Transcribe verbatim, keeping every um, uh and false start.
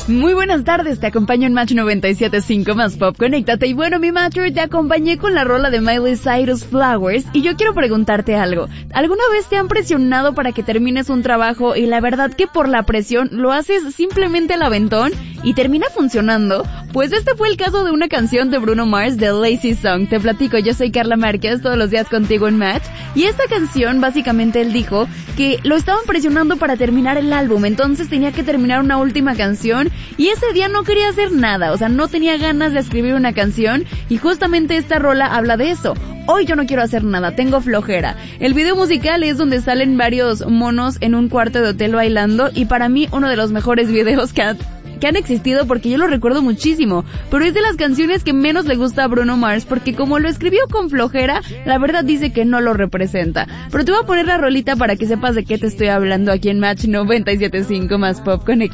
Muy buenas tardes, te acompaño en Match noventa y siete punto cinco más Pop, conéctate. Y bueno, mi Matcher, te acompañé con la rola de Miley Cyrus, Flowers, y yo quiero preguntarte algo. ¿Alguna vez te han presionado para que termines un trabajo y la verdad que por la presión lo haces simplemente al aventón y termina funcionando? Pues este fue el caso de una canción de Bruno Mars, de Lazy Song. Te platico, yo soy Carla Márquez, todos los días contigo en Match, y esta canción básicamente él dijo que lo estaban presionando para terminar el álbum, entonces tenía que terminar una última canción y ese día no quería hacer nada, o sea, no tenía ganas de escribir una canción, y justamente esta rola habla de eso. Hoy yo no quiero hacer nada, tengo flojera. El video musical es donde salen varios monos en un cuarto de hotel bailando, y para mí uno de los mejores videos que ha que han existido, porque yo lo recuerdo muchísimo, pero es de las canciones que menos le gusta a Bruno Mars, porque como lo escribió con flojera, la verdad dice que no lo representa. Pero te voy a poner la rolita para que sepas de qué te estoy hablando aquí en Match noventa y siete punto cinco más Pop Connect.